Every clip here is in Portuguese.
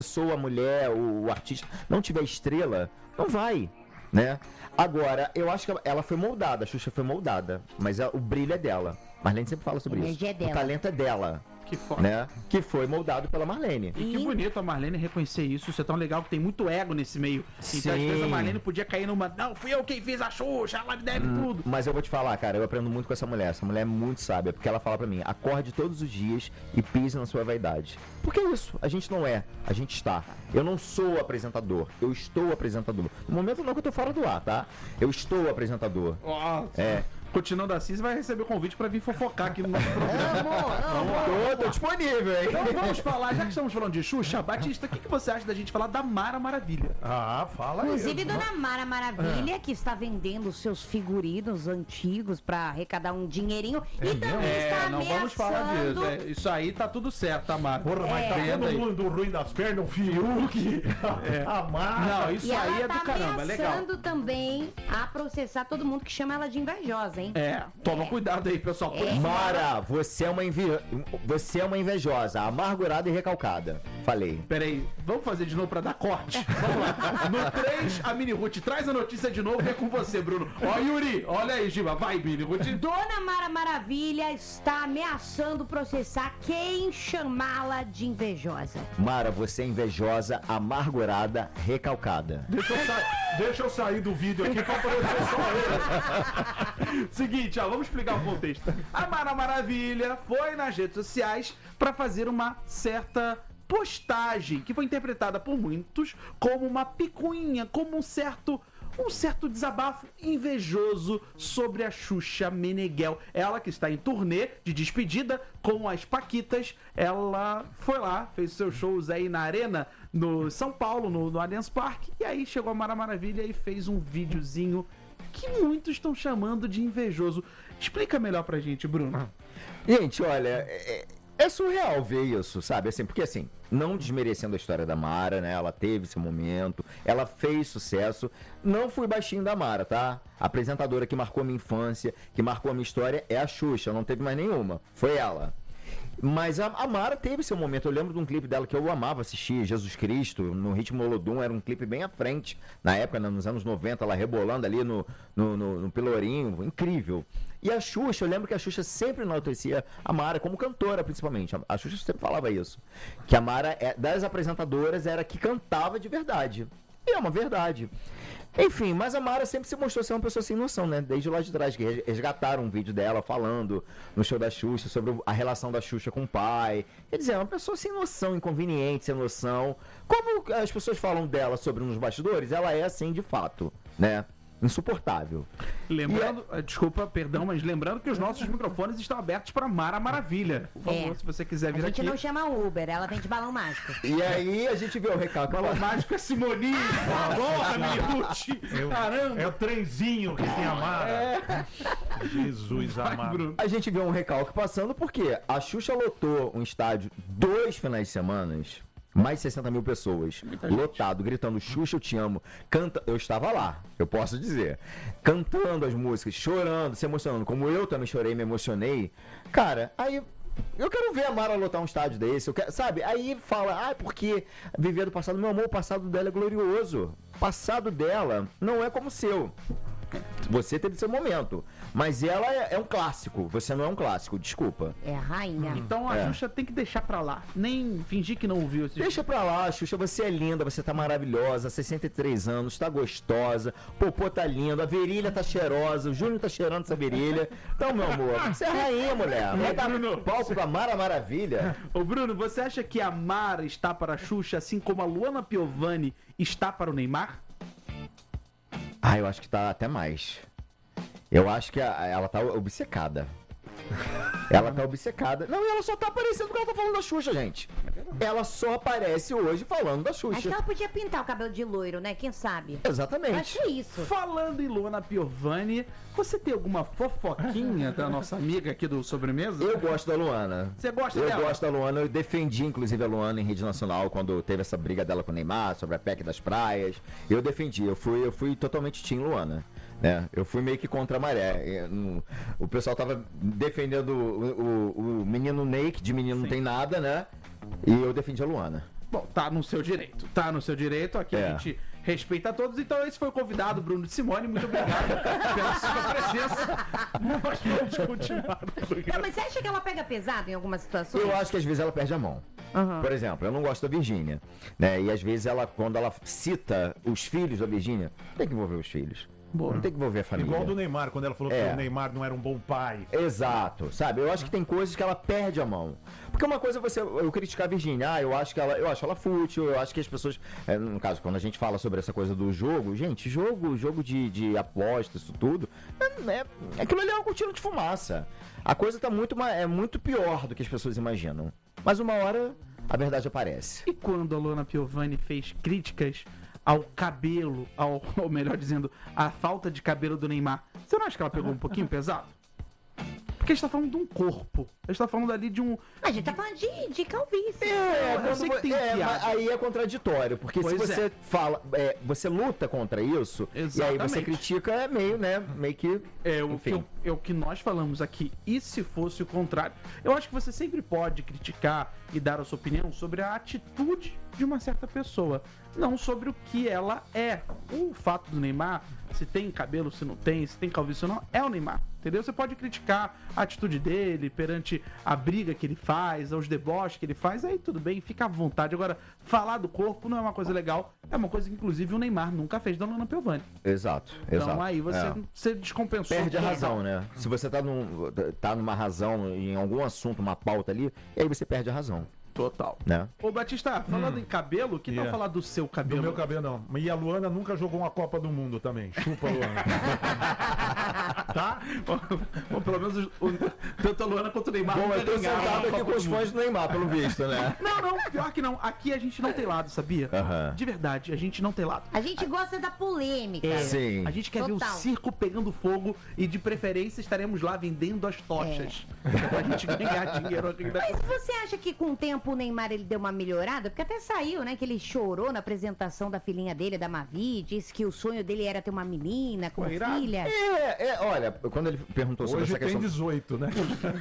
pessoa, a mulher, o artista não tiver estrela, não vai, né? Agora, eu acho que ela foi moldada, a Xuxa foi moldada, mas o brilho é dela. Marlene sempre fala sobre isso. É dela. O talento é dela. Que foda. Né? Que foi moldado pela Marlene. E que bonito a Marlene reconhecer isso. Isso é tão legal que tem muito ego nesse meio. Sim. Então, às vezes, a Marlene podia cair numa. Não, fui eu quem fiz a Xuxa, ela me deve tudo. Mas eu vou te falar, cara, eu aprendo muito com essa mulher. Essa mulher é muito sábia, porque ela fala pra mim: acorde todos os dias e pise na sua vaidade. Porque é isso, a gente não é, a gente está. Eu não sou apresentador, eu estou apresentador. No momento não que eu tô fora do ar, tá? Eu estou apresentador. Nossa. É. Continuando assim, você vai receber o convite pra vir fofocar aqui no nosso programa. Tô disponível, hein? Então vamos falar, já que estamos falando de Xuxa, Batista, o que você acha da gente falar da Mara Maravilha? Fala aí. Inclusive, Dona Mara Maravilha, que está vendendo os seus figurinos antigos para arrecadar um dinheirinho e também está não ameaçando... vamos falar disso. Isso aí tá tudo certo, tá, Mara? Porra, mas tá todo mundo ruim das pernas, o Fiuk, a Mara. Não, isso E aí ela é do caramba, é legal. ameaçando também a processar todo mundo que chama ela de invejosa, hein? Toma cuidado aí, pessoal. Mara, você é uma invejosa, amargurada e recalcada. Falei. Peraí, vamos fazer de novo pra dar corte? Vamos lá. No 3, a Mini Ruth traz a notícia de novo e é com você, Bruno. Ó, Yuri, olha aí, Giba. Vai, Mini Ruth. Dona Mara Maravilha está ameaçando processar quem chamá-la de invejosa. Mara, você é invejosa, amargurada, recalcada. Deixa eu sair do vídeo aqui pra aparecer só ele. Seguinte, vamos explicar o contexto. A Mara Maravilha foi nas redes sociais pra fazer uma certa postagem que foi interpretada por muitos como uma picuinha, como um certo desabafo invejoso sobre a Xuxa Meneghel. Ela que está em turnê de despedida com as Paquitas, ela foi lá, fez seus shows aí na Arena, no São Paulo, no Allianz Parque, e aí chegou a Mara Maravilha e fez um videozinho que muitos estão chamando de invejoso. Explica melhor pra gente, Bruno. Gente, olha, é surreal ver isso, sabe? Assim, porque assim, não desmerecendo a história da Mara, né? Ela teve esse momento, ela fez sucesso. Não fui baixinho da Mara, tá? A apresentadora que marcou minha infância, que marcou a minha história é a Xuxa, não teve mais nenhuma. Foi ela. Mas a Mara teve seu momento. Eu lembro de um clipe dela que eu amava assistir, Jesus Cristo, no Ritmo Olodum. Era um clipe bem à frente. Na época, nos anos 90, ela rebolando ali no Pelourinho. Incrível. E a Xuxa, eu lembro que a Xuxa sempre enaltecia a Mara, como cantora principalmente. A Xuxa sempre falava isso. Que a Mara, das apresentadoras, era a que cantava de verdade. E é uma verdade. Enfim, mas a Mara sempre se mostrou ser uma pessoa sem noção, né? Desde lá de trás, que resgataram um vídeo dela falando no show da Xuxa sobre a relação da Xuxa com o pai. Quer dizer, é uma pessoa sem noção, inconveniente, sem noção. Como as pessoas falam dela sobre nos bastidores, ela é assim de fato, né? Insuportável. Lembrando, desculpa, perdão, mas lembrando que os nossos microfones estão abertos para Mara Maravilha. Por favor, se você quiser vir aqui. A gente não chama Uber, ela vem de balão mágico. E aí a gente vê o recado. Balão mágico é Simoninho. Porra, Mini Caramba. É o trenzinho que tem a Mara. Jesus amado. A gente vê um recalque passando porque a Xuxa lotou um estádio 2 finais de semana. Mais de 60 mil pessoas, lotado, gritando Xuxa, eu te amo. Eu estava lá, eu posso dizer. Cantando as músicas, chorando, se emocionando. Como eu também chorei, me emocionei. Cara, aí eu quero ver a Mara lotar um estádio desse. Sabe? Aí fala, porque viver do passado. Meu amor, o passado dela é glorioso. O passado dela não é como o seu. Você teve seu momento, mas ela é um clássico. Você não é um clássico, desculpa. É a rainha. Então a Xuxa tem que deixar pra lá. Nem fingir que não ouviu esse. Deixa pra lá, Xuxa. Você é linda, você tá maravilhosa. 63 anos, tá gostosa. Popô tá lindo, a virilha tá cheirosa. O Júnior tá cheirando essa virilha. Então, meu amor, você é rainha, mulher. Vai dar palco pra Mara Maravilha. Ô, Bruno, você acha que a Mara está para a Xuxa, assim como a Luana Piovani está para o Neymar? Eu acho que tá até mais. Eu acho que ela tá obcecada. Ela tá obcecada. Não, e ela só tá aparecendo porque ela tá falando da Xuxa, gente. Ela só aparece hoje falando da Xuxa. Acho que ela podia pintar o cabelo de loiro, né? Quem sabe? Exatamente. Acho isso. Falando em Luana Piovani, você tem alguma fofoquinha da nossa amiga aqui do Sobremesa? Eu gosto da Luana. Você gosta dela? Eu gosto da Luana. Eu defendi, inclusive, a Luana em rede nacional quando teve essa briga dela com o Neymar sobre a PEC das praias. Eu defendi. Eu fui totalmente team Luana. Né? Eu fui meio que contra a maré. O pessoal tava defendendo o menino Ney, que de menino não tem nada, né? E eu defendi a Luana. Bom, tá no seu direito. Tá no seu direito. Aqui a gente respeita a todos. Então esse foi o convidado, Bruno de Simone. Muito obrigado pela sua presença. Nós vamos continuar no programa. Não, mas você acha que ela pega pesado em algumas situações? Eu acho que às vezes ela perde a mão. Por exemplo, eu não gosto da Virgínia, né? E às vezes quando ela cita os filhos da Virgínia, tem que envolver os filhos. Boa. Não tem que envolver a família. Igual do Neymar, quando ela falou que o Neymar não era um bom pai. Exato, sabe? Eu acho que tem coisas que ela perde a mão. Porque uma coisa é eu criticar a Virgínia, eu acho ela fútil, eu acho que as pessoas, no caso, quando a gente fala sobre essa coisa do jogo, gente, jogo de aposta, isso tudo, aquilo ali é uma cortina de fumaça. A coisa tá muito pior do que as pessoas imaginam. Mas uma hora a verdade aparece. E quando a Luana Piovani fez críticas ao cabelo, ou melhor dizendo, a falta de cabelo do Neymar, você não acha que ela pegou um pouquinho pesado? Porque a gente tá falando de um corpo. A gente tá falando ali de um... A gente tá falando de calvície. Eu sei que tem piada. Aí é contraditório, porque Pois se você fala, você luta contra isso, e aí você Exatamente. critica, é meio que... enfim. É o que nós falamos aqui. E se fosse o contrário? Eu acho que você sempre pode criticar e dar a sua opinião sobre a atitude de uma certa pessoa, não sobre o que ela é. O fato do Neymar, se tem cabelo, se não tem, se tem calvície ou não, é o Neymar. Entendeu? Você pode criticar a atitude dele perante a briga que ele faz, os deboches que ele faz, aí tudo bem, fica à vontade. Agora, falar do corpo não é uma coisa legal, é uma coisa que inclusive o Neymar nunca fez da Luana Piovani. Exato. Então aí você descompensou. Perde a total. razão, né? Se você tá numa razão, em algum assunto, uma pauta ali, e aí você perde a razão, Total. né? Ô Batista, falando em cabelo, que tal falar do seu cabelo? Do meu cabelo, não. E a Luana nunca jogou uma Copa do Mundo também. Chupa, Luana. Tá? Bom, pelo menos tanto a Luana quanto o Neymar Bom, nunca eu tô ganharam sentado a aqui Copa com do os Mundo. fãs do Neymar, pelo visto, né? Não, pior que não. Aqui a gente não tem lado, sabia? Aham. De verdade, a gente não tem lado. A gente gosta da polêmica. Sim. A gente quer ver o Total. circo pegando fogo e de preferência estaremos lá vendendo as tochas. Pra gente ganhar dinheiro aqui da... Mas você acha que com o tempo o Neymar ele deu uma melhorada? Porque até saiu, né? Que ele chorou na apresentação da filhinha dele, da Mavi, disse que o sonho dele era ter uma menina como Pô, irado. filha. Olha, quando ele perguntou sobre Hoje essa tem questão... 18, né?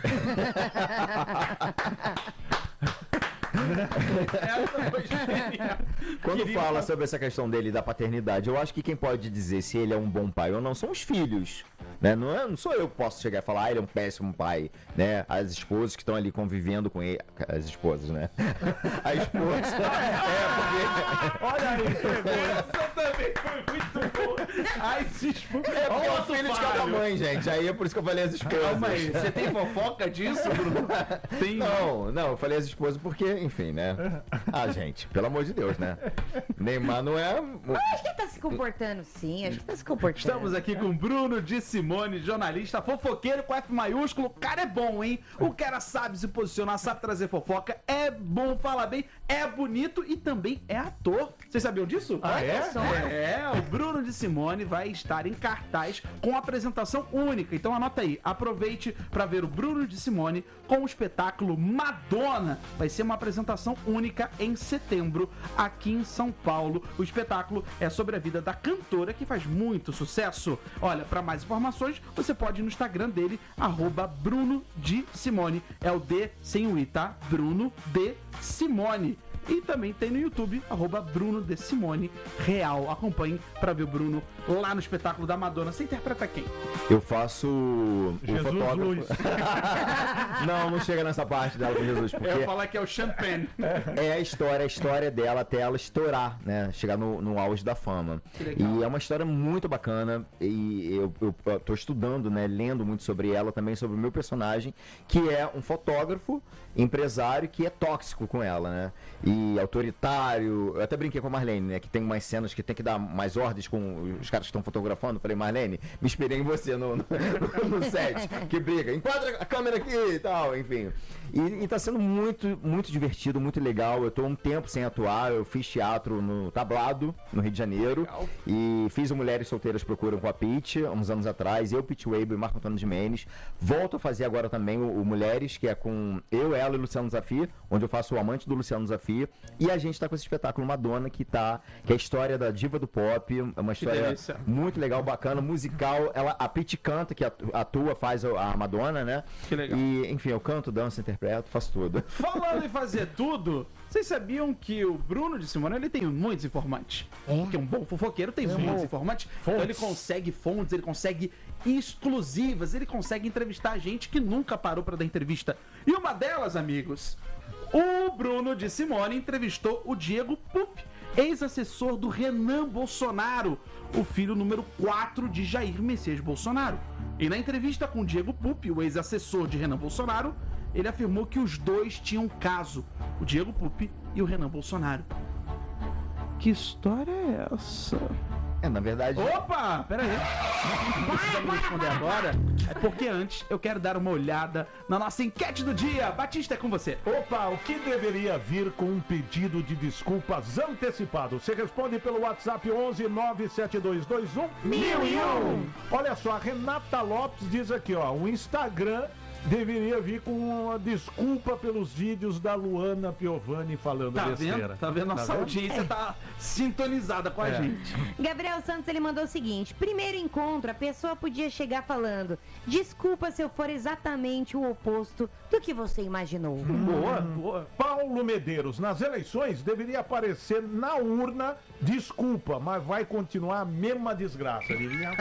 Quando fala sobre essa questão dele da paternidade, eu acho que quem pode dizer se ele é um bom pai ou não são os filhos, né? Não sou eu que posso chegar e falar, ele é um péssimo pai, né? As esposas que estão ali convivendo com ele, as esposas, né? A esposa. Porque... Olha aí, Essa também foi muito boa. Ai, se É porque é o filho de cada mãe, gente. Aí é por isso que eu falei as esposas. Calma aí, você tem fofoca disso, Bruno? Tem. Não, eu falei as esposas porque, enfim, né? Ah, gente, pelo amor de Deus, né? Neymar não é... Acho que ele tá se comportando, sim. Acho que tá se comportando. Estamos aqui com Bruno de Simone, jornalista, fofoqueiro com F maiúsculo. O cara é bom, hein? O cara sabe se posicionar, sabe trazer fofoca, é bom, fala bem, é bonito e também é ator. Vocês sabiam disso? Ah, é? É, o Bruno de Simone vai estar em cartaz com apresentação única. Então anota aí, aproveite para ver o Bruno de Simone com o espetáculo Madonna. Vai ser uma apresentação única em setembro aqui em São Paulo. O espetáculo é sobre a vida da cantora que faz muito sucesso. Olha, para mais informações, você pode ir no Instagram dele, @Bruno de Simone. É o D sem o I, tá? Bruno de Simone. E também tem no YouTube, @Bruno de Simone Real. Acompanhe pra ver o Bruno lá no espetáculo da Madonna. Você interpreta quem? Eu faço o Jesus fotógrafo. Luiz. Não chega nessa parte dela com Jesus, porque Eu ia falar que é o Champagne. é a história dela até ela estourar, né? Chegar no auge da fama. Que legal. E é uma história muito bacana. E eu tô estudando, né? Lendo muito sobre ela, também sobre o meu personagem, que é um fotógrafo, empresário, que é tóxico com ela, né? E autoritário. Eu até brinquei com a Marlene, né? Que tem umas cenas que tem que dar mais ordens com os caras que estão fotografando. Eu falei, Marlene, me inspirei em você no set. Que briga. Enquadra a câmera aqui e tal, enfim. E tá sendo muito, muito divertido, muito legal. Eu tô um tempo sem atuar. Eu fiz teatro no Tablado, no Rio de Janeiro. Legal. E fiz o Mulheres Solteiras Procuram com a Pitty, uns anos atrás. Eu, Pitty Weibo e Marco Antônio de Mendes. Volto a fazer agora também o Mulheres, que é com eu, ela e Luciano Zafir, onde eu faço o amante do Luciano Zafir. aí. E a gente tá com esse espetáculo Madonna, que é a história da diva do pop, é uma história delícia. muito legal, bacana, musical. A Pitty canta, que atua, faz a Madonna, né? Que legal. E, enfim, eu canto, danço, interpreto, faço tudo. Falando em fazer tudo, vocês sabiam que o Bruno de Simone, ele tem muitos informantes? Porque um bom fofoqueiro tem muitos informantes. Então ele consegue fontes, ele consegue exclusivas, ele consegue entrevistar gente que nunca parou pra dar entrevista. E uma delas, amigos, o Bruno de Simone entrevistou o Diego Pupi, ex-assessor do Renan Bolsonaro, o filho número 4 de Jair Messias Bolsonaro. E na entrevista com o Diego Pupi, o ex-assessor de Renan Bolsonaro, ele afirmou que os dois tinham caso, o Diego Pupi e o Renan Bolsonaro. Que história é essa? Na verdade... Opa, pera aí. Não precisamos responder agora, é porque antes eu quero dar uma olhada na nossa enquete do dia. Batista, é com você. Opa, o que deveria vir com um pedido de desculpas antecipado? Você responde pelo WhatsApp 11 97221 1001. Olha só, a Renata Lopes diz aqui, ó, o Instagram deveria vir com uma desculpa pelos vídeos da Luana Piovani falando besteira. Tá vendo? Nossa audiência tá sintonizada com a gente. Gabriel Santos, ele mandou o seguinte: primeiro encontro, a pessoa podia chegar falando: desculpa se eu for exatamente o oposto do que você imaginou. Boa, boa. Paulo Medeiros, nas eleições deveria aparecer na urna desculpa, mas vai continuar a mesma desgraça. Deveria...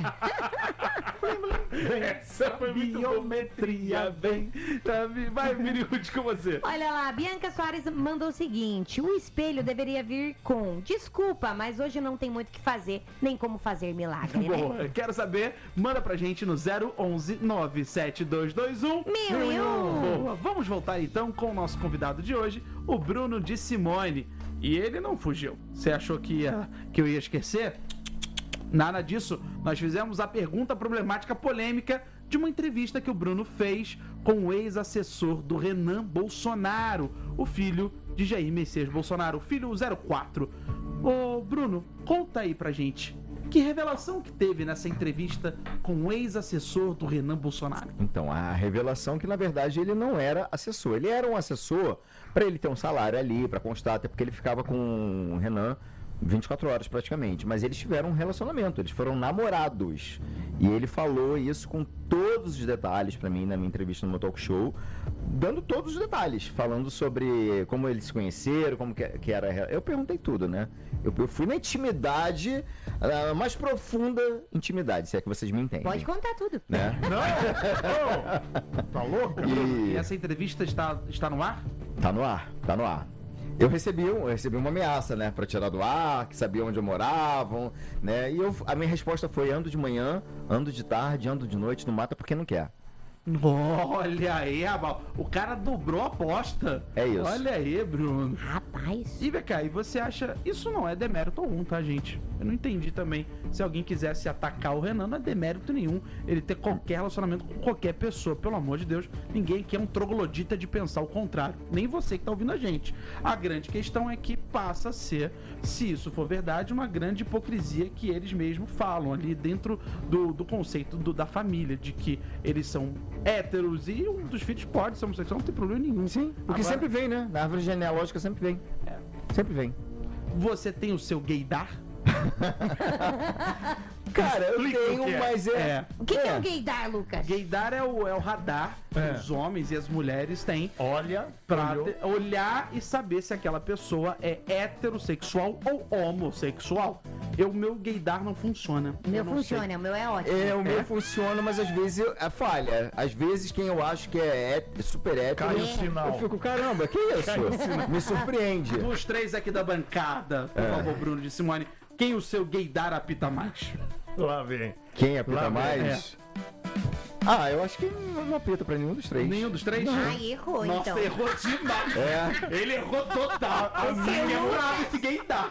Essa foi muito biometria, vem. Vai, Miriute, com você. Olha lá, Bianca Soares mandou o seguinte: o espelho deveria vir com desculpa, mas hoje não tem muito o que fazer, nem como fazer milagre, né? Boa, quero saber, manda pra gente no 011 97221 1001. Boa, vamos voltar então com o nosso convidado de hoje, o Bruno de Simone. E ele não fugiu. Você achou que eu ia esquecer? Nada disso. Nós fizemos a pergunta problemática polêmica de uma entrevista que o Bruno fez com o ex-assessor do Renan Bolsonaro, o filho de Jair Messias Bolsonaro, o filho 04. Ô, Bruno, conta aí pra gente. Que revelação que teve nessa entrevista com o ex-assessor do Renan Bolsonaro? Então, a revelação que, na verdade, ele não era assessor. Ele era um assessor para ele ter um salário ali, para constar, até porque ele ficava com o Renan 24 horas praticamente. Mas eles tiveram um relacionamento, eles foram namorados. E ele falou isso com todos os detalhes para mim na minha entrevista no meu talk show, dando todos os detalhes, falando sobre como eles se conheceram, como que era. Eu perguntei tudo, né? Eu fui na intimidade, a mais profunda intimidade, se é que vocês me entendem. Pode contar tudo. Né? Não! Tá louco? E essa entrevista está no ar? Tá no ar, tá no ar. Eu recebi uma ameaça, né, pra tirar do ar, que sabia onde eu morava, né, e a minha resposta foi: ando de manhã, ando de tarde, ando de noite, não mata porque não quer. Olha aí, rapaz, o cara dobrou a aposta. É isso. Olha aí, Bruno. Rapaz. E VK, e você acha, isso não é demérito algum, tá, gente? Eu não entendi também. Se alguém quisesse atacar o Renan, não é demérito nenhum ele ter qualquer relacionamento com qualquer pessoa. Pelo amor de Deus, ninguém aqui é um troglodita de pensar o contrário. Nem você que tá ouvindo a gente. A grande questão é que passa a ser, se isso for verdade, uma grande hipocrisia que eles mesmos falam ali dentro do conceito da família, de que eles são héteros e um dos filhos pode ser homossexual, não tem problema nenhum. Sim, o que sempre vem, né? Na árvore genealógica sempre vem. Sempre vem. Você tem o seu gaydar? Cara, eu Explica o tenho, que é. mas O que é o gaydar, Lucas? Gaydar é o radar que os homens e as mulheres têm Olha, pra olhou. olhar e saber se aquela pessoa é heterossexual ou homossexual. O meu gaydar não funciona. O meu Eu não funciona, sei. o meu é ótimo. o meu funciona, mas às vezes falha. Às vezes quem eu acho que é super hétero, Cai o sinal. eu fico, caramba, que isso? Me surpreende. Dos três aqui da bancada, por favor, Bruno de Simone, quem o seu gaydar apita mais? Lá vem. Quem apita Lá mais? Eu acho que não apita pra nenhum dos três. Nenhum dos três? Ai, errou, Nossa, então. errou demais. Ele errou total. Ninguém é bravo esse gaydar.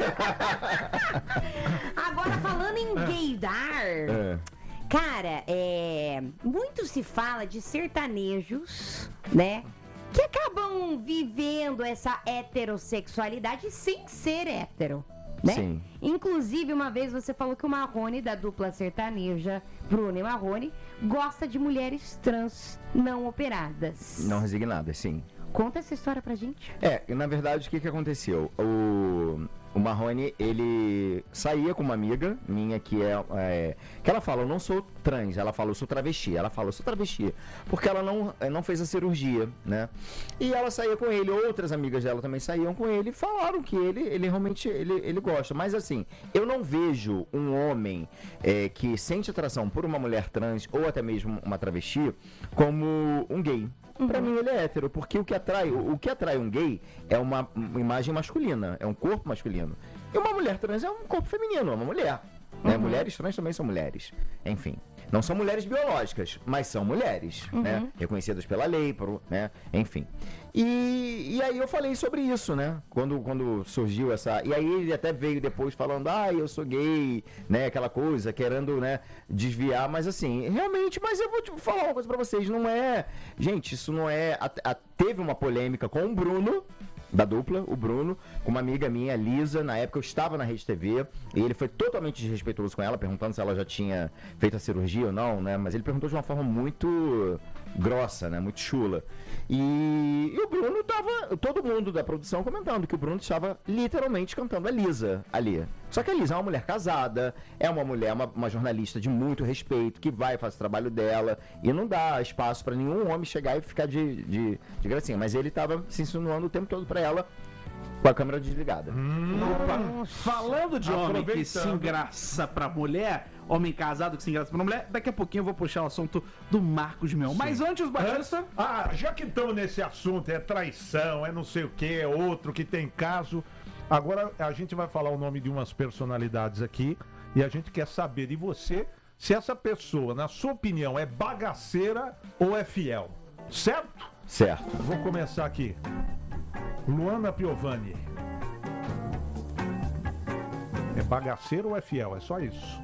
Agora, falando em gaydar, cara, muito se fala de sertanejos, né? Que acabam vivendo essa heterossexualidade sem ser hétero, né? Sim. Inclusive, uma vez você falou que o Marrone, da dupla sertaneja Bruno e Marrone, gosta de mulheres trans não operadas. Não resignadas, sim. Conta essa história pra gente. Na verdade, o que aconteceu? O Marrone, ele saía com uma amiga minha que que ela fala, eu não sou trans, ela fala, eu sou travesti. Ela fala, eu sou travesti, porque ela não fez a cirurgia, né? E ela saía com ele, outras amigas dela também saíam com ele e falaram que ele realmente ele gosta. Mas assim, eu não vejo um homem que sente atração por uma mulher trans ou até mesmo uma travesti como um gay. Pra mim ele é hétero, porque o que atrai um gay é uma imagem masculina, é um corpo masculino. E uma mulher trans é um corpo feminino, é uma mulher. Né? Mulheres trans também são mulheres. Enfim, não são mulheres biológicas, mas são mulheres, né? Reconhecidas pela lei, né? Enfim. E aí eu falei sobre isso, né? Quando surgiu essa... E aí ele até veio depois falando, eu sou gay, né? Aquela coisa, querendo, né, desviar. Mas assim, realmente, mas eu vou te falar uma coisa pra vocês, não é... Gente, isso não é... Teve uma polêmica com o Bruno, da dupla, o Bruno, com uma amiga minha, Lisa. Na época eu estava na Rede TV e ele foi totalmente desrespeitoso com ela, perguntando se ela já tinha feito a cirurgia ou não, né? Mas ele perguntou de uma forma muito grossa, né? Muito chula. E o Bruno tava... Todo mundo da produção comentando que o Bruno estava literalmente cantando a Lisa ali. Só que a Lisa é uma mulher casada, é uma mulher, uma jornalista de muito respeito, que vai fazer o trabalho dela, e não dá espaço pra nenhum homem chegar e ficar de gracinha. Mas ele tava se insinuando o tempo todo pra ela, com a câmera desligada. Opa, falando de homem que se engraça pra mulher, homem casado que se engraça pra mulher, daqui a pouquinho eu vou puxar o assunto do Marcos Mion. Mas antes, Batista... já que estamos nesse assunto, é traição, é não sei o que, é outro que tem caso... Agora a gente vai falar o nome de umas personalidades aqui e a gente quer saber de você se essa pessoa, na sua opinião, é bagaceira ou é fiel. Certo? Certo. Vou começar aqui. Luana Piovani. É bagaceira ou é fiel? É só isso.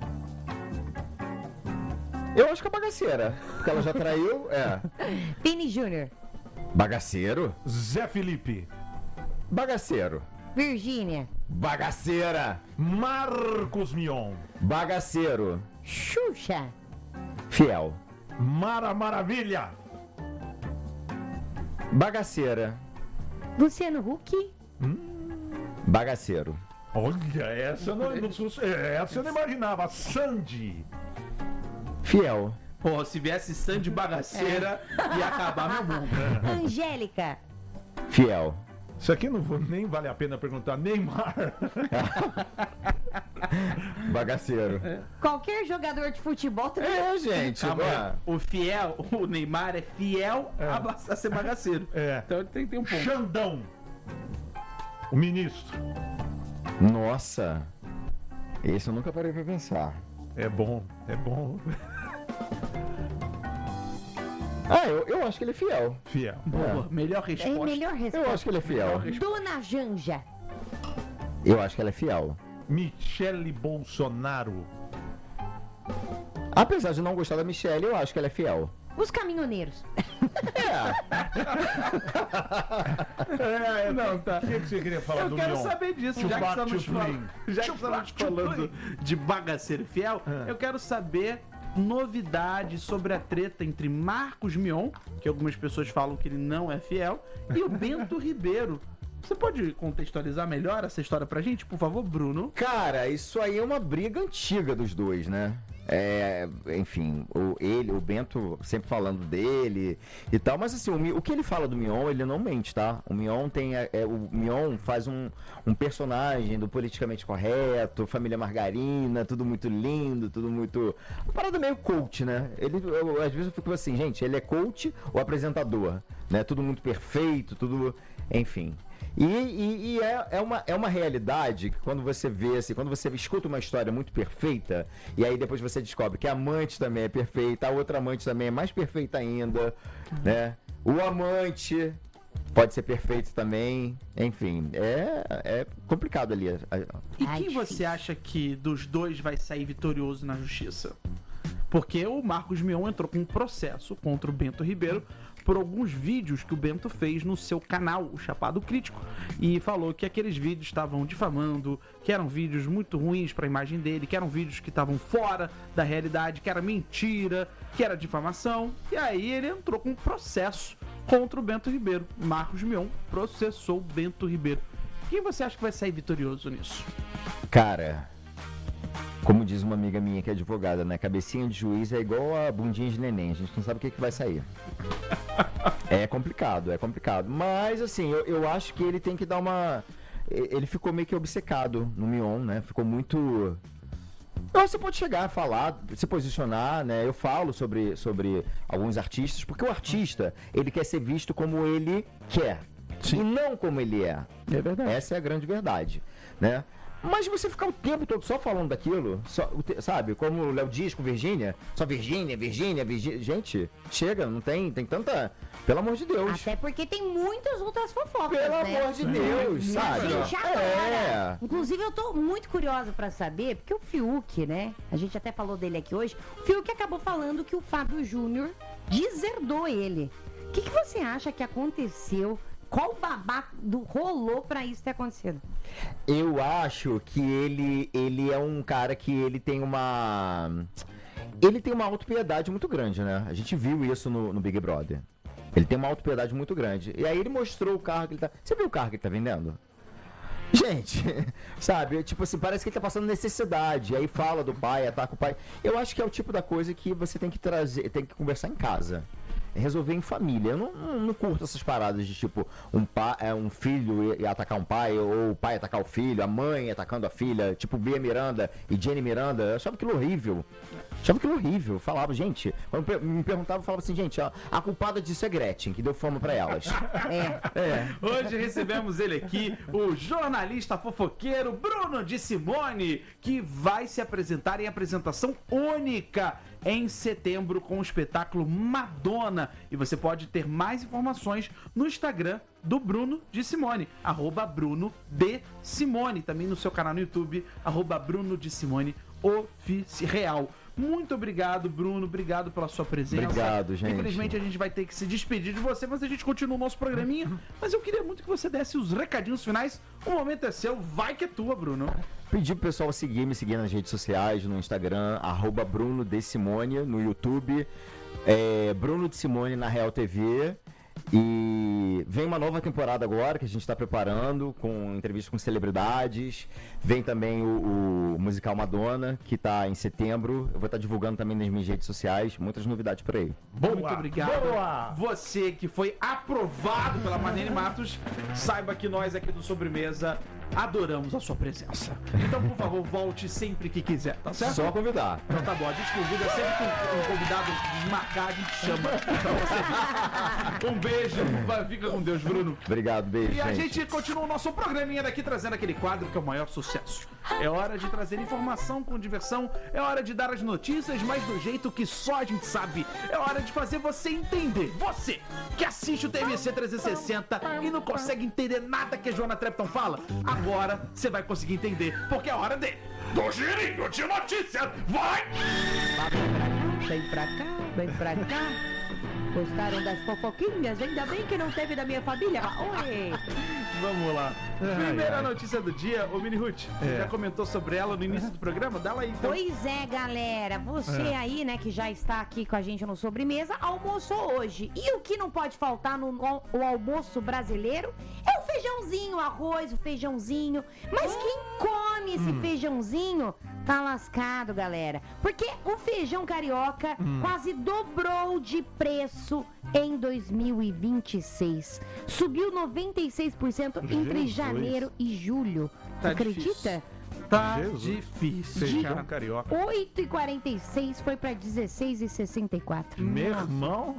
Eu acho que é bagaceira, porque ela já traiu, Vini Júnior. Bagaceiro? Zé Felipe. Bagaceiro. Virgínia. Bagaceira. Marcos Mion. Bagaceiro. Xuxa. Fiel. Mara Maravilha. Bagaceira. Luciano Huck. Bagaceiro. Olha, essa eu não imaginava. Sandy. Fiel. Pô, se viesse Sandy bagaceira, ia acabar meu mundo. Angélica. Fiel. Isso aqui nem vale a pena perguntar. Neymar. Bagaceiro. Qualquer jogador de futebol também. Gente. O Neymar é fiel a ser bagaceiro. Então ele tem que ter um ponto. Xandão. O ministro. Nossa. Esse eu nunca parei pra pensar. É bom. Eu acho que ele é fiel. Fiel. Boa, melhor resposta. Melhor resposta. Eu acho que ele é fiel. Dona Janja. Eu acho que ela é fiel. Michele Bolsonaro. Apesar de não gostar da Michelle, eu acho que ela é fiel. Os caminhoneiros. Não, tá. O que você queria falar Eu do quero Mion? saber disso, já que estamos falando de bagaceiro e fiel, eu quero saber novidades sobre a treta entre Marcos Mion, que algumas pessoas falam que ele não é fiel, e o Bento Ribeiro. Você pode contextualizar melhor essa história pra gente, por favor, Bruno? Cara, isso aí é uma briga antiga dos dois, né? Enfim, o Bento sempre falando dele e tal, mas assim, o que ele fala do Mion, ele não mente, tá? O Mion o Mion faz um personagem do politicamente correto, família margarina, tudo muito lindo, tudo muito... Uma parada meio coach, né? Às vezes eu fico assim, gente, ele é coach ou apresentador, né? Tudo muito perfeito, tudo... Enfim... E é uma realidade que quando você vê, assim, quando você escuta uma história muito perfeita, e aí depois você descobre que a amante também é perfeita, a outra amante também é mais perfeita ainda, né? O amante pode ser perfeito também, enfim, é complicado ali. E quem você acha que dos dois vai sair vitorioso na justiça? Porque o Marcos Mion entrou com um processo contra o Bento Ribeiro por alguns vídeos que o Bento fez no seu canal, o Chapado Crítico, e falou que aqueles vídeos estavam difamando, que eram vídeos muito ruins para a imagem dele, que eram vídeos que estavam fora da realidade, que era mentira, que era difamação, e aí ele entrou com um processo contra o Bento Ribeiro. Marcos Mion processou Bento Ribeiro. Quem você acha que vai sair vitorioso nisso? Cara, como diz uma amiga minha que é advogada, né? Cabecinha de juiz é igual a bundinha de neném. A gente não sabe o que vai sair. É complicado. Mas, assim, eu acho que ele tem que dar uma... Ele ficou meio que obcecado no Mion, né? Ficou muito... Você pode chegar a falar, se posicionar, né? Eu falo sobre alguns artistas, porque o artista, ele quer ser visto como ele quer. Sim. E não como ele é. É verdade. Essa é a grande verdade, né? Mas você ficar o tempo todo só falando daquilo, sabe? Como o Léo diz com Virgínia, só Virgínia. Gente, chega, não tem tanta... Pelo amor de Deus. Até porque tem muitas outras fofocas, Pelo né? amor de Deus, sabe? A gente adora. Inclusive, eu tô muito curiosa pra saber, porque o Fiuk, né? A gente até falou dele aqui hoje. O Fiuk acabou falando que o Fábio Júnior deserdou ele. O que você acha que aconteceu? Qual babado rolou pra isso ter acontecido? Eu acho que ele é um cara que ele tem uma autopiedade muito grande, né? A gente viu isso no Big Brother. Ele tem uma autopiedade muito grande. E aí ele mostrou o carro que ele tá... Você viu o carro que ele tá vendendo? Gente, sabe? Tipo assim, parece que ele tá passando necessidade. Aí fala do pai, ataca o pai. Eu acho que é o tipo da coisa que você tem que trazer, tem que conversar em casa. Resolver em família. Eu não curto essas paradas de tipo um filho e atacar um pai, ou o pai atacar o filho, a mãe atacando a filha, tipo Bia Miranda e Jenny Miranda. Eu achava aquilo horrível. Eu falava, gente, quando me perguntava, eu falava assim, gente, a culpada disso é Gretchen, que deu fama pra elas. Hoje recebemos ele aqui, o jornalista fofoqueiro Bruno de Simone, que vai se apresentar em apresentação única em setembro com o espetáculo Madonna. E você pode ter mais informações no Instagram do Bruno de Simone, @Bruno de Simone, também no seu canal no YouTube, @Bruno de Simone Oficial. Muito obrigado, Bruno. Obrigado pela sua presença. Obrigado, gente. Infelizmente, a gente vai ter que se despedir de você, mas a gente continua o nosso programinha. Mas eu queria muito que você desse os recadinhos finais. O momento é seu. Vai que é tua, Bruno. Pedir pro pessoal me seguir nas redes sociais, no Instagram, @Bruno de Simone, no YouTube, Bruno de Simone na Real TV. E vem uma nova temporada agora que a gente está preparando, com entrevistas com celebridades. Vem também o musical Madonna, que está em setembro. Eu vou estar divulgando também nas minhas redes sociais. Muitas novidades por aí. Muito obrigado. Você que foi aprovado pela Marlene Matos, saiba que nós aqui do Sobremesa adoramos a sua presença. Então, por favor, volte sempre que quiser, tá certo? Só convidar. Então tá bom, a gente convida sempre que um convidado desmarcar, a gente chama pra você. Um beijo, fica com Deus, Bruno. Obrigado, beijo, E a gente continua o nosso programinha daqui, trazendo aquele quadro que é o maior sucesso. É hora de trazer informação com diversão, é hora de dar as notícias, mas do jeito que só a gente sabe. É hora de fazer você entender. Você que assiste o TVC 360 e não consegue entender nada que a Joana Trepton fala, agora você vai conseguir entender, porque é hora do girinho de notícias. Vai! Vem pra cá. Gostaram das fofoquinhas? Ainda bem que não teve da minha família. Oi! Vamos lá. Primeira notícia do dia, ô Mini Ruth, você já comentou sobre ela no início do programa? Dá ela aí, então. Pois é, galera. Você aí, né, que já está aqui com a gente no Sobremesa, almoçou hoje. E o que não pode faltar no almoço brasileiro é o feijãozinho, o arroz, o feijãozinho. Mas quem come esse feijãozinho tá lascado, galera. Porque o feijão carioca quase dobrou de preço em 2026. Subiu 96% entre janeiro e julho. Tá Acredita? difícil. Tá Jesus. difícil. Feijão carioca. 8,46 foi pra 16,64. Meu irmão.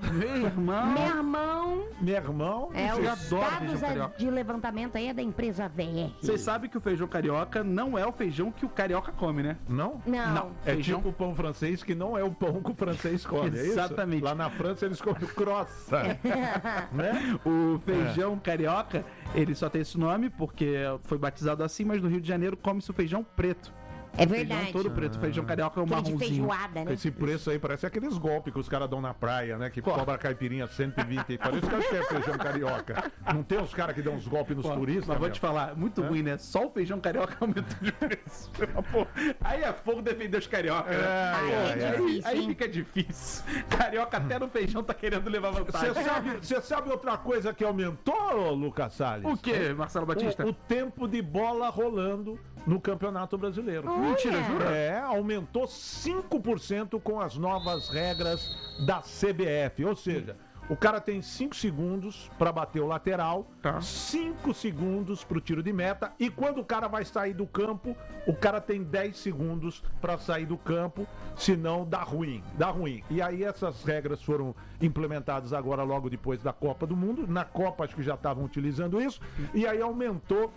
Meu irmão, É, os eu adoro feijão dados carioca. de levantamento aí é da empresa VR. Vocês sabem que o feijão carioca não é o feijão que o carioca come, né? Não? Não. É Feijão. tipo o pão francês, que não é o pão que o francês come, é isso? Exatamente. Lá na França eles comem croissant, né? O feijão carioca, ele só tem esse nome porque foi batizado assim, mas no Rio de Janeiro come-se o feijão preto. É Feijão verdade. todo preto, feijão carioca é um Aquele de marronzinho. feijoada, né? Esse preço aí parece aqueles golpes que os caras dão na praia, né? Que cobra a caipirinha 120. Parece que acho que é feijão carioca. Não tem os caras que dão uns golpes nos Pô, turistas? mas vou meu? te falar, muito ruim, né? Só o feijão carioca aumentou de preço. Pô, aí é fogo defender os cariocas, né? Aí é difícil, Aí hein? fica difícil. Carioca até no feijão tá querendo levar vantagem. Você sabe outra coisa que aumentou, Lucas Salles? O que, Marcelo Batista? O tempo de bola rolando no Campeonato Brasileiro. Mentira, jura? É, aumentou 5% com as novas regras da CBF. Ou seja, o cara tem 5 segundos para bater o lateral, Tá. 5 segundos para o tiro de meta, e quando o cara vai sair do campo, o cara tem 10 segundos para sair do campo, senão dá ruim, dá ruim. E aí essas regras foram implementadas agora logo depois da Copa do Mundo. Na Copa acho que já estavam utilizando isso, e aí aumentou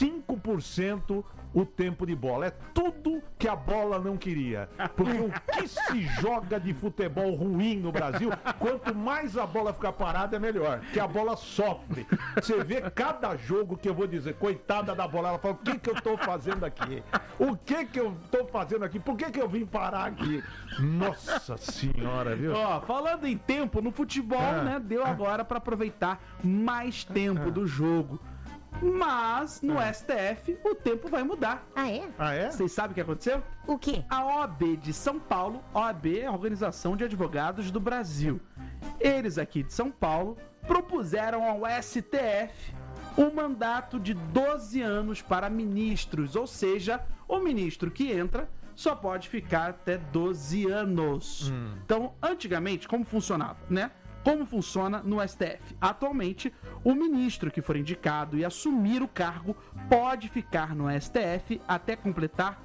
5% o tempo de bola. É tudo que a bola não queria. Porque o que se joga de futebol ruim no Brasil, quanto mais a bola ficar parada, é melhor. Que a bola sofre. Você vê cada jogo que eu vou dizer, coitada da bola, ela fala, o que que eu tô fazendo aqui? O que que eu tô fazendo aqui? Por que que eu vim parar aqui? Nossa senhora, viu? Ó, falando em tempo, no futebol, né, deu agora pra aproveitar mais tempo do jogo. Mas no STF o tempo vai mudar. Ah, é? Ah, é? Vocês sabem o que aconteceu? O quê? A OAB de São Paulo, OAB é a Organização de Advogados do Brasil. Eles aqui de São Paulo propuseram ao STF um mandato de 12 anos para ministros, ou seja, o ministro que entra só pode ficar até 12 anos. Então, antigamente, como funcionava, né? Como funciona no STF? Atualmente, o ministro que for indicado e assumir o cargo pode ficar no STF até completar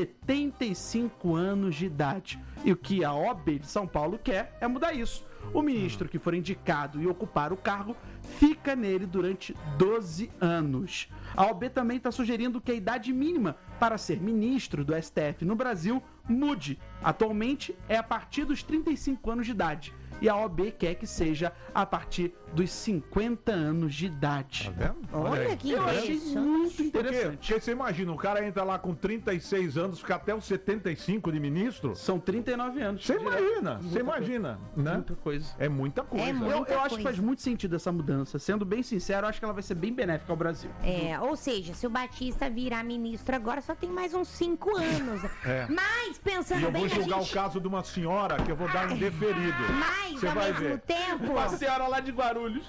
75 anos de idade. E o que a OAB de São Paulo quer é mudar isso. O ministro que for indicado e ocupar o cargo fica nele durante 12 anos. A OAB também está sugerindo que a idade mínima para ser ministro do STF no Brasil mude. Atualmente é a partir dos 35 anos de idade. E a OAB quer que seja a partir dos 50 anos de idade. Tá vendo? Olha aí. que Eu achei interessante. muito interessante. Porque você imagina, o cara entra lá com 36 anos, fica até os 75 de ministro. São 39 anos. Você Direto. imagina, você imagina, né? Muita coisa. É muita coisa. É muito. Eu Muita acho que coisa. faz muito sentido essa mudança. Sendo bem sincero, eu acho que ela vai ser bem benéfica ao Brasil. É, ou seja, se o Batista virar ministro agora, só tem mais uns 5 anos. É. Mas, E pensando eu bem, vou a julgar gente... o caso de uma senhora que eu vou dar um deferido. Mas, Você ao vai mesmo ver. tempo... Uma senhora lá de Guarulhos.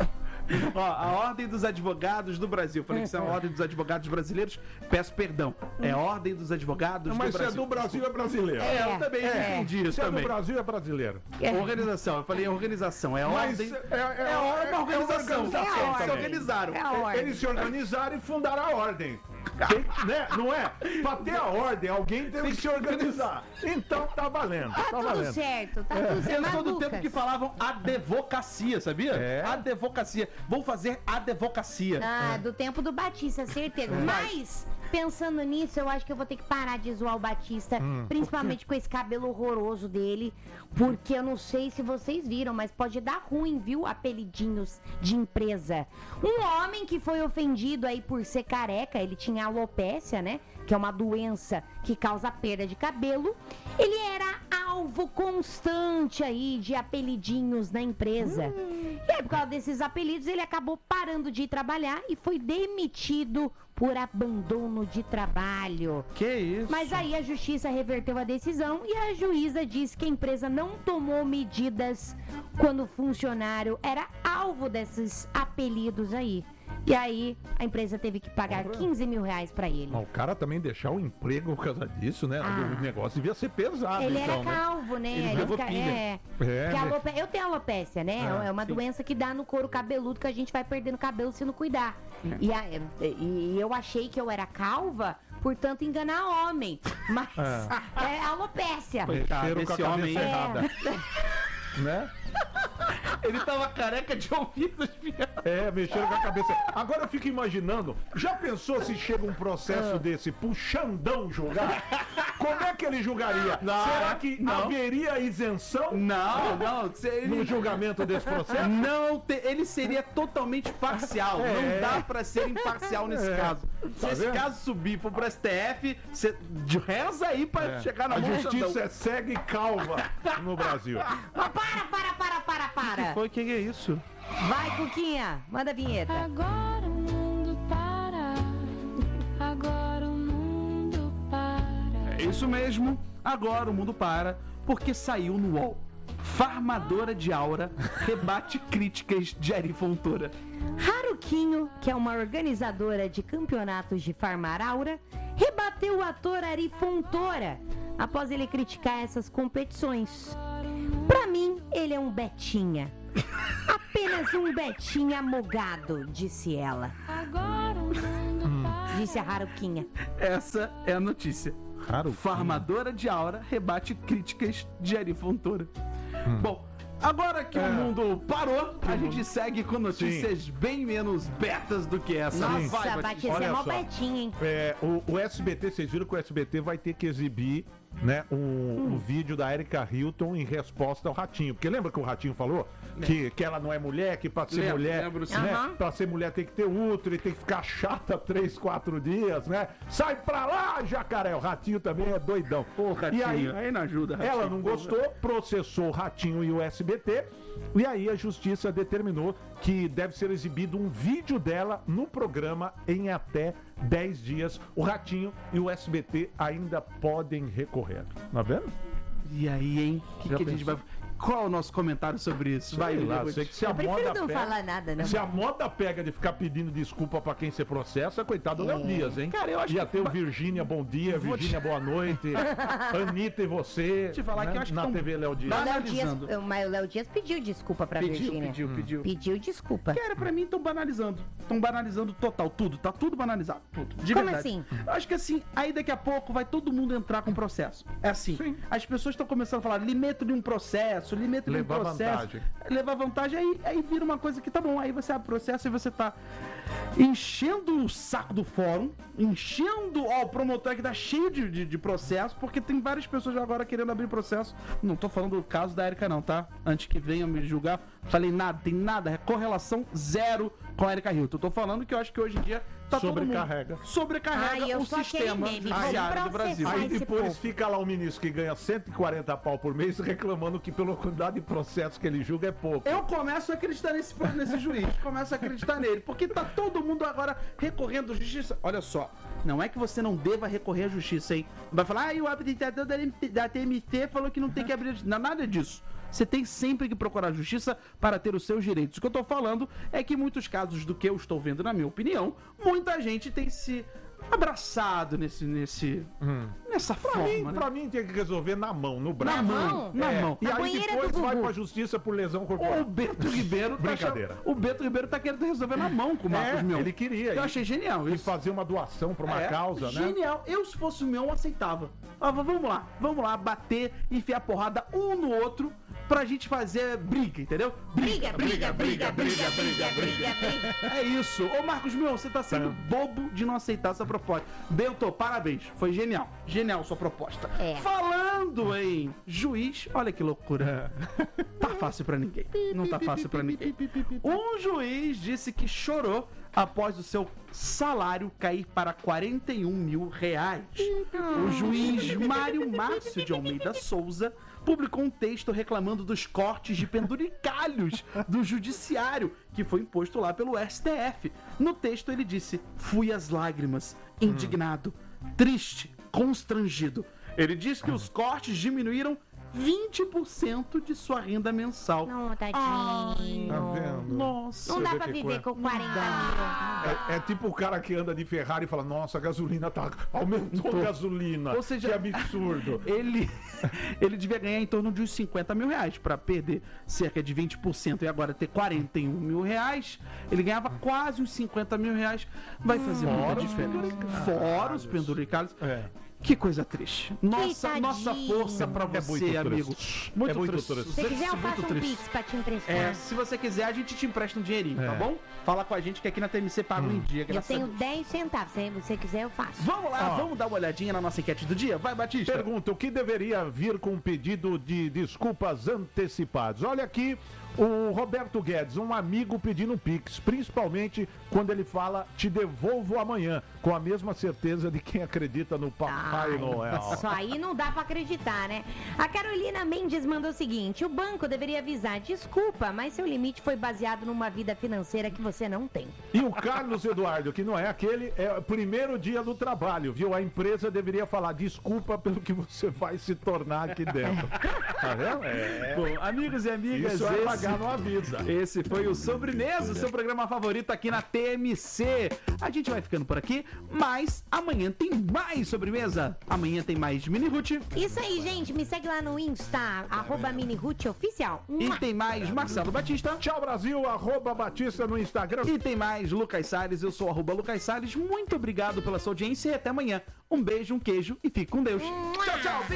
Ó, a Ordem dos Advogados do Brasil. Falei que isso é a Ordem dos Advogados Brasileiros. Peço perdão. É a Ordem dos Advogados Mas do se é Brasil. do Brasil, é brasileiro. É, eu também entendi isso Se é do também. Brasil, é brasileiro. Organização, eu falei organização. É Mas ordem. é uma organização. É a Eles se ordem. organizaram. É a ordem. Eles se organizaram e fundaram a ordem. Né? Não é? Pra ter a ordem, alguém teve que se organizar. Então tá valendo. Tá Tá tudo valendo. certo, tá tudo certo. Eu Mas, sou do Lucas, tempo que falavam advocacia, sabia? É. Advocacia. Vou fazer advocacia. Ah, do tempo do Batista, certeza. Mas, pensando nisso, eu acho que eu vou ter que parar de zoar o Batista, principalmente com esse cabelo horroroso dele, porque eu não sei se vocês viram, mas pode dar ruim, viu? Apelidinhos de empresa. Um homem que foi ofendido aí por ser careca, ele tinha alopecia, né? Que é uma doença que causa perda de cabelo. Ele era alvo constante aí de apelidinhos na empresa. E aí, por causa desses apelidos, ele acabou parando de ir trabalhar e foi demitido por abandono de trabalho. Que isso? Mas aí a justiça reverteu a decisão e a juíza disse que a empresa não tomou medidas quando o funcionário era alvo desses apelidos aí. E aí a empresa teve que pagar 15 mil reais pra ele. Mas o cara também deixar o emprego por causa disso, né? Ah. O negócio devia ser pesado, Ele então, era calvo, né? Ele levou pinga. É, Porque eu tenho alopecia, né? Ah, É uma sim. doença que dá no couro cabeludo que a gente vai perdendo cabelo se não cuidar. E eu achei que eu era calva, portanto enganar homem. Mas é alopecia. Coitado, Cheiro com a esse cabeça homem aí. errada. Né? Ele tava careca de ouvidos, Mexendo com a cabeça. Agora eu fico imaginando, já pensou se chega um processo desse pro Xandão julgar? Como é que ele julgaria? Será que haveria isenção Não. no julgamento desse processo? Não, ele seria totalmente parcial. Não dá pra ser imparcial nesse caso. Se esse caso subir for pro STF, você reza aí pra chegar na A mão do justiça Xandão. é cega e calva no Brasil. Mas para. Foi, que é isso? Vai, Cuquinha, manda a vinheta. Agora o mundo para. Agora o mundo para. É isso mesmo. Agora o mundo para, porque saiu no UOL. Farmadora de aura rebate críticas de Ari Fontoura. Haruquinho, que é uma organizadora de campeonatos de farmar aura, rebateu o ator Ari Fontoura após ele criticar essas competições. Pra mim, ele é um betinha. Apenas um betinha amogado, disse ela. Agora o mundo para. Disse a Haruquinha. Essa é a notícia. Farmadora de aura rebate críticas de Ari Fontoura. Bom, agora que o mundo parou, a gente segue com notícias bem menos betas do que essa. Nossa, Vai, vai Batista. ser olha mó só. betinha, hein? O SBT, vocês viram que o SBT vai ter que exibir, né, um vídeo da Erika Hilton em resposta ao Ratinho. Porque lembra que o Ratinho falou que ela não é mulher, que pra ser mulher, lembro sim. né, Aham. pra ser mulher tem que ter útero e tem que ficar chata 3, 4 dias, né? Sai pra lá, jacaré! O Ratinho também é doidão. Pô, Ratinho, E aí, não ajuda, Ratinho. ela não gostou, processou o Ratinho e o SBT, e aí a justiça determinou que deve ser exibido um vídeo dela no programa em até 10 dias. O Ratinho e o SBT ainda podem recorrer. Tá vendo? E aí, hein? O que a gente vai... Qual é o nosso comentário sobre isso? Vai lá, Lili. sei que se a Eu prefiro moda não pega, falar nada, não. se a moda pega de ficar pedindo desculpa pra quem você processa, coitado do Léo Dias, hein? Cara, eu acho Ia que- ter o Virgínia, bom dia, Virgínia, boa noite, Anitta e você, Te falar que eu acho que na tão- TV Léo Dias. O Léo Dias, analisando. mas o Léo Dias pediu desculpa pra Virgínia. Pediu. Pediu desculpa. Cara, pra mim estão banalizando. Estão banalizando total, tudo. Tá tudo banalizado, tudo. De Como verdade. assim? Eu acho que assim, aí daqui a pouco vai todo mundo entrar com processo. É assim. Sim. As pessoas estão começando a falar, limito de um processo, limito de um Levar processo. vantagem. Levar vantagem, aí vira uma coisa que tá bom. Aí você abre processo e você tá enchendo o saco do fórum, enchendo, ó, o promotor que tá cheio de processo, porque tem várias pessoas agora querendo abrir processo. Não tô falando do caso da Erika não, tá? Antes que venham me julgar, falei nada, tem nada, correlação zero com a Erika Hilton. Eu tô falando que eu acho que hoje em dia tá Sobrecarrega. todo mundo... Sobrecarrega Ai, eu o sou aquele sistema meme, judiciário vamos do Brasil. processar. Aí esse depois povo. fica lá o ministro que ganha 140 pau por mês reclamando que pela quantidade de processos que ele julga é pouco. Eu começo a acreditar nesse juiz, começo a acreditar nele, porque tá todo mundo agora recorrendo à justiça. Olha só, não é que você não deva recorrer à justiça, hein? Vai falar, o habilitador da TMT falou que não tem que abrir... Não, nada disso. Você tem sempre que procurar a justiça para ter os seus direitos. O que eu tô falando é que em muitos casos do que eu estou vendo, na minha opinião, muita gente tem se abraçado nessa forma, né? Pra mim tem que resolver na mão, no braço. Na mão, na mão. E Na aí banheira depois do vai Gugu. pra justiça por lesão corporal. O Beto Ribeiro tá Brincadeira. O Beto Ribeiro tá querendo resolver na mão com o Marcos Mion. ele queria. Eu achei genial E isso. fazer uma doação pra uma É, causa, né? genial. Eu, se fosse o Mion, aceitava. Vamos lá, bater, enfiar porrada um no outro pra gente fazer briga, entendeu? Briga. É isso. Ô, Marcos Mion, você tá sendo bobo de não aceitar essa proposta. Bento, parabéns. Foi genial. Genial sua proposta. É. Falando em juiz, olha que loucura. Tá fácil pra ninguém. Não tá fácil pra ninguém. Um juiz disse que chorou após o seu salário cair para 41 mil reais. O juiz Mário Márcio de Almeida Souza publicou um texto reclamando dos cortes de penduricalhos do judiciário que foi imposto lá pelo STF. No texto ele disse: fui às lágrimas, indignado, triste, constrangido. Ele disse que os cortes diminuíram 20% de sua renda mensal. Não, tadinho. Tá vendo? Nossa. Não dá Você vê pra que viver coisa. com 40 mil. É tipo o cara que anda de Ferrari e fala, nossa, a gasolina tá... Aumentou a gasolina. Ou seja, que absurdo. Ele devia ganhar em torno de uns 50 mil reais para perder cerca de 20% e agora ter 41 mil reais. Ele ganhava quase uns 50 mil reais. Vai fazer muita diferença. Fora os penduricalhos. É. Que coisa triste. Nossa Tadinho. força pra É você, muito amigo. triste. Muito É muito triste. triste. Se quiser, eu Muito faço um triste. pix pra te emprestar. É, se você quiser, a gente te empresta um dinheirinho, tá É. bom? Fala com a gente que aqui na TMC paga um dia. Eu graças a tenho Deus. 10 centavos. Se você quiser, eu faço. Vamos lá, Ó. vamos dar uma olhadinha na nossa enquete do dia? Vai, Batista. Pergunta, o que deveria vir com um pedido de desculpas antecipados? Olha aqui o Roberto Guedes, um amigo pedindo um pix, principalmente quando ele fala te devolvo amanhã, com a mesma certeza de quem acredita no Papai Ai, Noel. Isso aí não dá pra acreditar, né? A Carolina Mendes mandou o seguinte: o banco deveria avisar, desculpa, mas seu limite foi baseado numa vida financeira que você não tem. E o Carlos Eduardo, que não é aquele, é o primeiro dia do trabalho, viu? A empresa deveria falar desculpa pelo que você vai se tornar aqui dentro. Tá vendo? É. Bom, amigos e amigas, Isso é pagar no avisa. esse foi o Sobremesa, o seu programa favorito aqui na TMC. A gente vai ficando por aqui, mas amanhã tem mais Sobremesa. Amanhã tem mais Mini Root Isso aí, gente. Me segue lá no Insta, @minirootoficial. e tem mais Marcelo Batista. Tchau, Brasil, @Batista no Instagram. E tem mais Lucas Salles, eu sou @Lucas Salles. Muito obrigado pela sua audiência e até amanhã. Um beijo, um queijo e fique com Deus. Tchau, tchau.